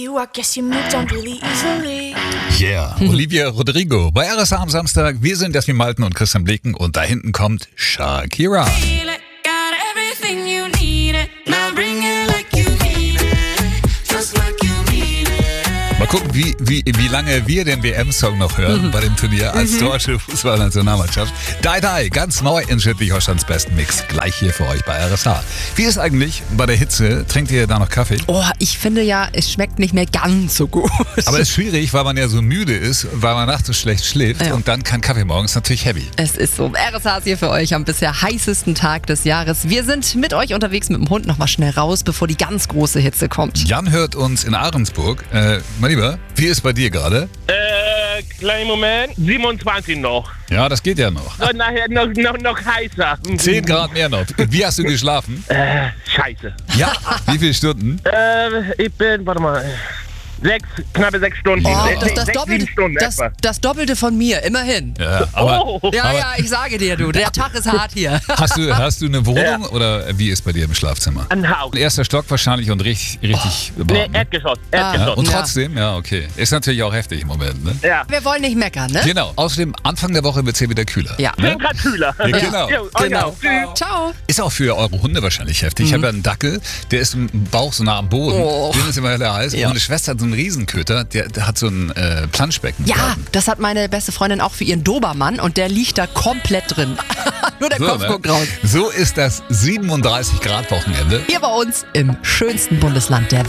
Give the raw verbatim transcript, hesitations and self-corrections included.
You, I guess you moved on really easily. Yeah, Olivia Rodrigo bei R S A am Samstag. Wir sind Jasmin Malten und Christian Blicken und da hinten kommt Shakira. Feel it, got everything you needed. Now bring it like you mean it. Just like you mean it. Mal gucken, wie, wie, wie lange wir den W M-Song noch hören bei dem Turnier als deutsche Fußballnationalmannschaft. Die Die, ganz neu in Schleswig-Holsteins besten Mix. Gleich hier für euch bei R S A. Wie ist eigentlich bei der Hitze? Trinkt ihr da noch Kaffee? Oh, ich finde ja, es schmeckt nicht mehr ganz so gut. Aber es ist schwierig, weil man ja so müde ist, weil man nachts so schlecht schläft Ja. und dann kann Kaffee morgens natürlich heavy. Es ist so. R S A ist hier für euch am bisher heißesten Tag des Jahres. Wir sind mit euch unterwegs mit dem Hund nochmal schnell raus, bevor die ganz große Hitze kommt. Jan hört uns in Ahrensburg. Äh, mein Lieber, wie ist bei dir gerade? Äh, kleinen Moment. siebenundzwanzig noch. Ja, das geht ja noch. Und nachher noch, noch, noch heißer. zehn Grad mehr noch. Wie hast du geschlafen? Äh, scheiße. Ja. Wie viele Stunden? Äh, ich bin, warte mal, sechs, knappe sechs Stunden. Oh, Äh, das, das, sechs, Doppelte, sieben Stunden das, etwa. das Doppelte von mir, immerhin. Ja, aber Oh. Ja, aber- ja, ich sage dir, du, der Tag ist hart hier. hast du, hast du eine Wohnung Ja. oder wie ist bei dir im Schlafzimmer? Ein Haus. Erster Stock wahrscheinlich und richtig, richtig Nee, warm, ne? Erdgeschoss. Ja, Erdgeschoss. und Ja. trotzdem, ja, okay. Ist natürlich auch heftig im Moment, ne? Ja. Wir wollen nicht meckern, ne? Genau. Außerdem, Anfang der Woche wird es hier wieder kühler. Ja. zehn Grad kühler. Ja, genau. Jo, Genau. auch. Tschüss. Ciao. Ist auch für eure Hunde wahrscheinlich heftig. Ich habe ja einen Dackel, der ist im Bauch so nah am Boden. Oh. Dem ist immer der heiß. Ja. Und meine Schwester hat so einen Riesenköter, der, der hat so ein äh, Planschbecken. im Ja, Garten. das hat meine beste Freundin auch für ihren Dobermann und der liegt da komplett drin. Nur der So, Kopf ne? guckt raus. So ist das siebenunddreißig Grad Wochenende. Hier bei uns im schönsten Bundesland der Welt.